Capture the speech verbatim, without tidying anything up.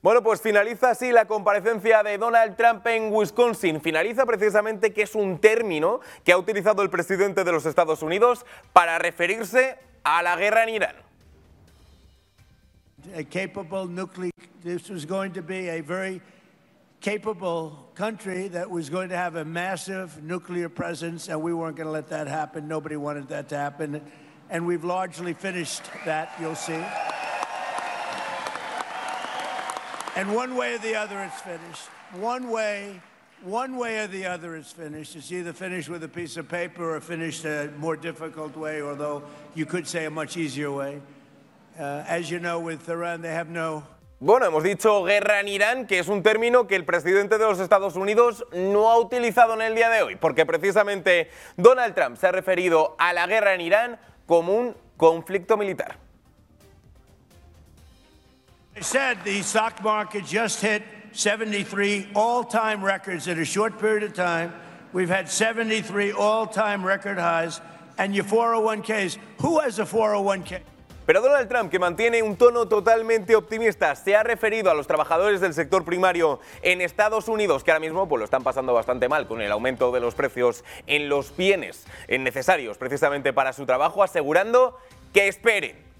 Bueno, pues finaliza así la comparecencia de Donald Trump en Wisconsin. Finaliza precisamente que es un término que ha utilizado el presidente de los Estados Unidos para referirse a la guerra en Irán. A capable nuclear, this was going to be a very capable country that was going to have a massive nuclear presence, and we weren't going to let that happen. Nobody wanted that to happen, and we've largely finished that, you'll see. And one way or the other, it's finished. One way, one way or the other, it's finished. It's either finished with a piece of paper or finished a more difficult way, although you could say a much easier way. Uh, as you know, with Iran, they have no... Bueno, hemos dicho guerra en Irán, que es un término que el presidente de los Estados Unidos no ha utilizado en el día de hoy, porque precisamente Donald Trump se ha referido a la guerra en Irán como un conflicto militar. I said the stock market just hit seventy-three all-time records in a short period of time. We've had seventy-three all-time record highs. And your four oh one Ks, who has a four oh one K? Pero Donald Trump, que mantiene un tono totalmente optimista, se ha referido a los trabajadores del sector primario en Estados Unidos, que ahora mismo pues, lo están pasando bastante mal con el aumento de los precios en los bienes necesarios precisamente para su trabajo, asegurando que esperen.